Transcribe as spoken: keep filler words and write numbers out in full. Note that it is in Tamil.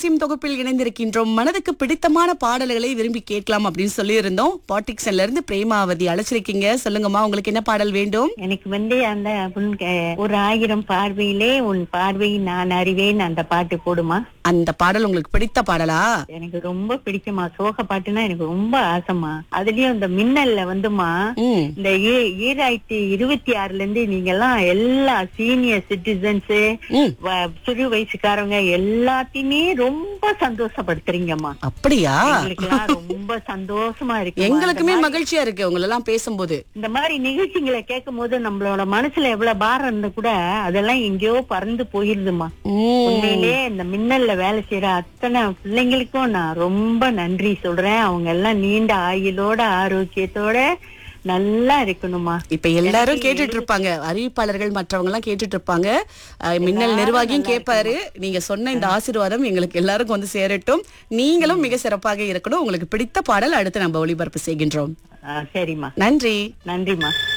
அதிசயம் தொகுப்பில் இணைந்திருக்கின்றோம். மனதுக்கு பிடித்தமான பாடல்களை விரும்பி கேட்கலாம் அப்படின்னு சொல்லி இருந்தோம். பாட்டிக்ஸ்ல இருந்து பிரேமாவதி அழைச்சிருக்கீங்க. சொல்லுங்கம்மா, உங்களுக்கு என்ன பாடல் வேண்டும்? எனக்கு வந்து அந்த உன் க- ஒரு ஆயிரம் பார்வையிலே உன் பார்வை நான் அறிவேன் அந்த பாட்டு போடுமா. அந்த பாடல் உங்களுக்கு பிடித்த பாடலா? எனக்கு ரொம்ப பிடிக்குமா. சோக பாட்டுனா எனக்கு ரொம்ப ஆசைமா. அதுலயும் இந்த மின்னல்ல வந்துமா ம். இந்த ஈ- ஈராயிரத்தி இருபத்தி ஆறுல இருந்து நீங்க எல்லாம் எல்லா சீனியர் சிட்டிசன்ஸ் ம். சிறு வயசுக்காரங்க எல்லாத்தையுமே ரொம்ப சந்தோஷப்படுத்துறீங்கம்மா. அப்படியா? எங்களுக்கெல்லாம் ரொம்ப சந்தோஷமா இருக்கு. எங்களுக்குமே மகிழ்ச்சியா இருக்கு உங்களை எல்லாம் பேசும்போது. இந்த மாதிரி நிகழ்ச்சிகளை கேட்கும் போது நம்மளோட மனசுல எவ்வளவு பாரம் இருந்தா கூட அதெல்லாம் எங்கேயோ பறந்து போயிருதுமா. ம். உண்மையிலே இந்த மின்னல்ல வேலை செய்யற அத்தனை பிள்ளைங்களுக்கும் நான் ரொம்ப நன்றி சொல்றேன். அவங்க எல்லாம் நீண்ட ஆயுளோட ஆரோக்கியத்தோட நல்லா இருக்கணுமா. இப்ப எல்லாரும் கேட்டுட்டு இருப்பாங்க, அறிவிப்பாளர்கள் மற்றவங்க எல்லாம் கேட்டுட்டு இருப்பாங்க. அஹ், மின்னல் நிர்வாகியும் கேட்பாரு. நீங்க சொன்ன இந்த ஆசீர்வாதம் எங்களுக்கு எல்லாருக்கும் வந்து சேரட்டும். நீங்களும் மிக சிறப்பாக இருக்கணும். உங்களுக்கு பிடித்த பாடல் அடுத்து நம்ம ஒளிபரப்பு செய்கின்றோம். ஆ, சரிம்மா. நன்றி. நன்றிம்மா.